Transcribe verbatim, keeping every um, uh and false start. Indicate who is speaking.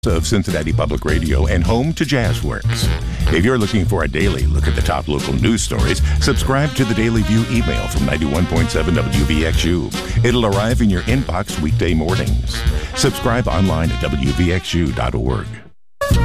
Speaker 1: Of Cincinnati Public Radio and home to Jazzworks. If you're looking for a daily look at the top local news stories, subscribe to the Daily View email from ninety-one point seven W V X U. It'll arrive in your inbox weekday mornings. Subscribe online at W V X U dot org.